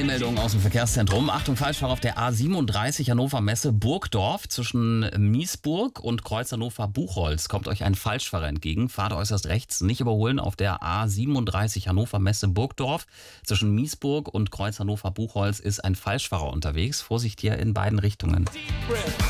Eilmeldung aus dem Verkehrszentrum. Achtung, Falschfahrer auf der A37 Hannover Messe Burgdorf zwischen Miesburg und Kreuz Hannover Buchholz. Kommt euch ein Falschfahrer entgegen. Fahrt äußerst rechts, nicht überholen auf der A37 Hannover Messe Burgdorf. Zwischen Miesburg und Kreuz Hannover Buchholz ist ein Falschfahrer unterwegs. Vorsicht hier in beiden Richtungen.